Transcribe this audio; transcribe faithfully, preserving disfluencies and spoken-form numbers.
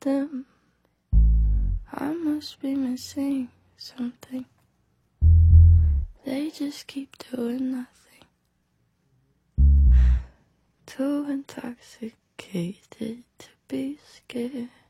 them. I must be missing something. They just keep doing nothing. Too intoxicated to be scared.